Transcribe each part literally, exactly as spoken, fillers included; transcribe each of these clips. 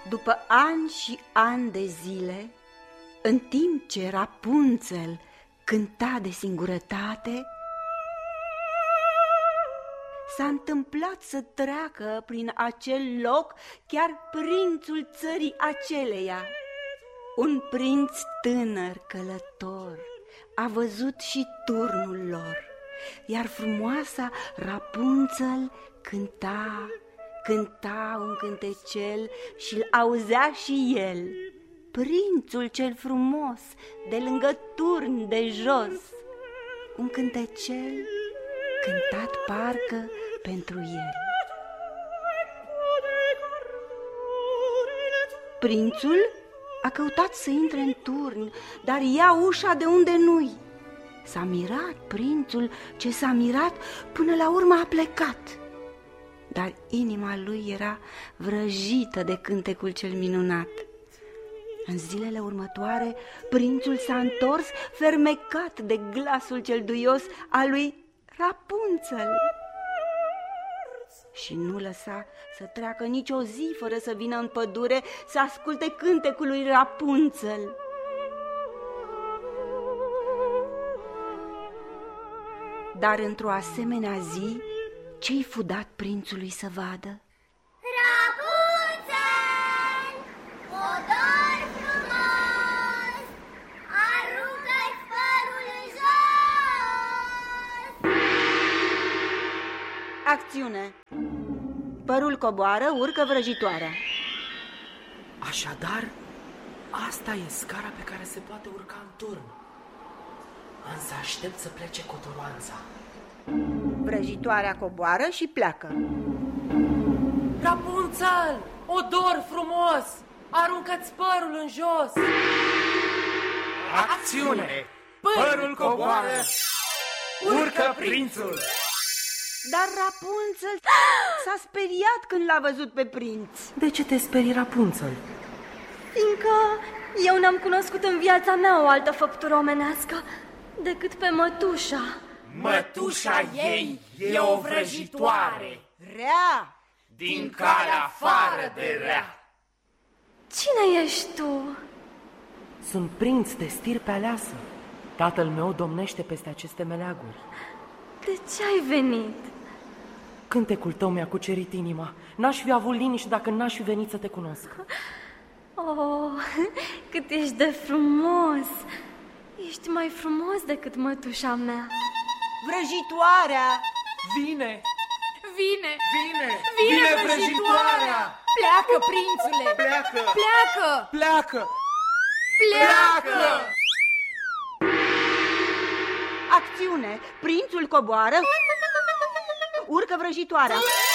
După ani și ani de zile, în timp ce Rapunzel cânta de singurătate, s-a întâmplat să treacă prin acel loc chiar prințul țării aceleia. Un prinț tânăr călător a văzut și turnul lor, iar frumoasa Rapunzel cânta, cânta un cântecel și-l auzea și el, prințul cel frumos de lângă turn de jos, un cântecel cântat parcă pentru el. Prințul a căutat să intre în turn, dar ia ușa de unde nu-i. S-a mirat prințul ce s-a mirat, până la urmă a plecat. Dar inima lui era vrăjită de cântecul cel minunat. În zilele următoare, prințul s-a întors fermecat de glasul cel duios al lui Rapunzel și nu lăsa să treacă nicio zi fără să vină în pădure să asculte cântecul lui Rapunzel. Dar într-o asemenea zi, ce-i fu dat prințului să vadă? Rapunzel, odor frumos, aruncă-ți părul în jos! Acțiune! Părul coboară, urcă vrăjitoarea. Așadar, asta e scara pe care se poate urca în turn. Însă aștept să plece cotoroanța. Vrăjitoarea coboară și pleacă. Rapunzel, odor frumos, aruncă-ți părul în jos! Acțiune! Părul coboară, urcă prințul! Dar Rapunzel s-a speriat când l-a văzut pe prinț. De ce te sperii, Rapunzel? Fiindcă eu n-am cunoscut în viața mea o altă făptură omenească decât pe mătușa. Mătușa ei e o vrăjitoare, Rea, din care afară de rea. Cine ești tu? Sunt prinț de stirpe aleasă. Tatăl meu domnește peste aceste meleaguri. De ce ai venit? Cântecul tău mi-a cucerit inima. N-aș fi avut liniște dacă n-aș fi venit să te cunosc. Oh, cât ești de frumos! Ești mai frumos decât mătușa mea. vrăjitoarea! Vine! Vine! Vine! Vine vrăjitoarea! Pleacă, prințule! Pleacă! Pleacă! Pleacă! Pleacă! Acțiune! Prințul coboară, urcă vrăjitoarea.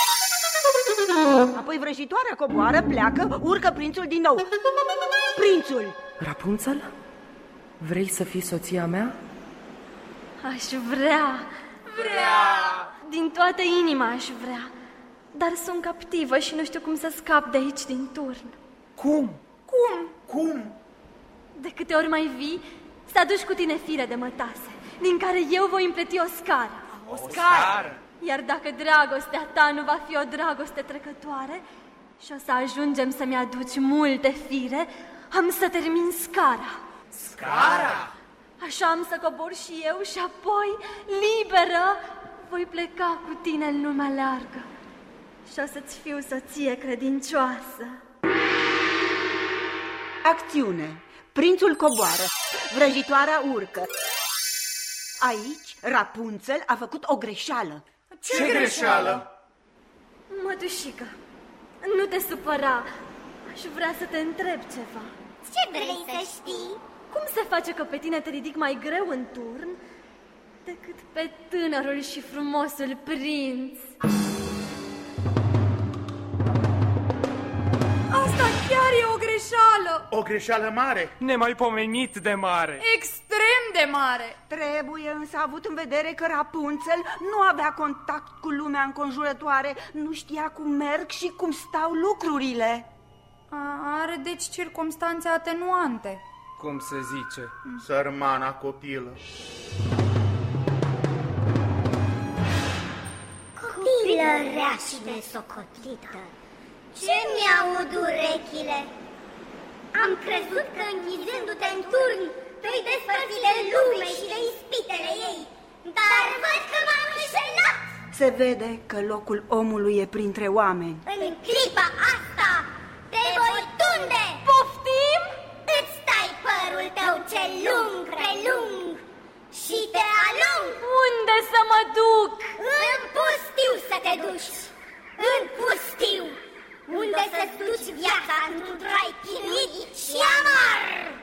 Apoi vrăjitoarea coboară, pleacă, urcă prințul din nou. Prințul! Rapunzel? Vrei să fii soția mea? Aș vrea, Vrea! din toată inima aș vrea. Dar sunt captivă și nu știu cum să scap de aici din turn. Cum? Cum? Cum? De câte ori mai vii, să aduci cu tine fire de mătase, din care eu voi împleti o scară. O scară! Iar dacă dragostea ta nu va fi o dragoste trecătoare și o să ajungem să-mi aduci multe fire, am să termin scara. Scara? Așa am să cobor și eu și apoi, liberă, voi pleca cu tine în lumea largă și o să-ți fiu soție credincioasă. Acțiune! Prințul coboară, vrăjitoarea urcă. Aici Rapunzel a făcut o greșeală. Ce, Ce greșeală? Mătușică, nu te supăra, aș vrea să te întreb ceva. Ce vrei să știi? Cum se face că pe tine te ridic mai greu în turn decât pe tânărul și frumosul prinț? Asta chiar e o greșeală! O greșeală mare? Nemaipomenit de mare! Extrem de mare! Trebuie însă avut în vedere că Rapunzel nu avea contact cu lumea înconjurătoare, nu știa cum merg și cum stau lucrurile. A, are deci circumstanțe atenuante. Cum se zice? Sărmana copilă. Copilă rea și nesocotlită, Ce mi-aud urechile? Am crezut că închizându-te în turn vei despărți de lume și de ispitele ei, dar văd că m-am înșelat. Se vede că locul omului e printre oameni.